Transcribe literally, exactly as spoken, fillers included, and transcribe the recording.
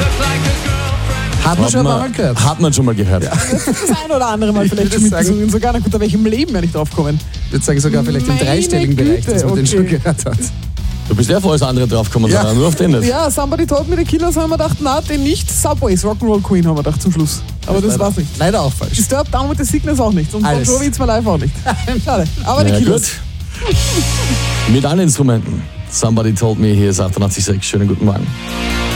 Hat man schon mal gehört. Hat man schon mal gehört. Ja. Das ein oder andere Mal vielleicht schon mitgesungen. Sogar, na gut, da wäre ich im Leben ja nicht drauf kommen. Ich würde sagen, sogar vielleicht Meine im dreistelligen Güte, Bereich, dass man okay. den schon gehört hat. Du bist ja vor alles andere draufgekommen, Ja. nur auf den nicht. Ja, Somebody Told Me the Killers haben wir gedacht, na, den nicht. Subways, Rock'n'Roll Queen haben wir gedacht zum Schluss. Aber das leider, war's nicht. Leider auch falsch. Disturbed Down with the Sickness auch nicht. Und Bon Alles. Jovi jetzt mal live auch nicht. Schade. Aber die Ja, Killers. gut. Mit allen Instrumenten. Somebody Told Me, hier ist achtundachtzig Komma sechs. Schönen guten Morgen.